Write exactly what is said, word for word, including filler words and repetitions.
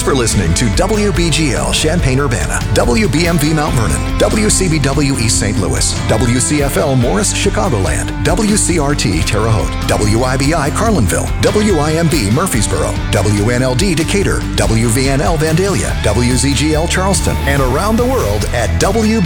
for listening to W B G L Champaign-Urbana, W B M V Mount Vernon, W C B W East Saint Louis, W C F L Morris Chicagoland, W C R T Terre Haute, W I B I Carlinville, W I M B Murfreesboro, W N L D Decatur, W V N L Vandalia, W Z G L Charleston, and around the world at W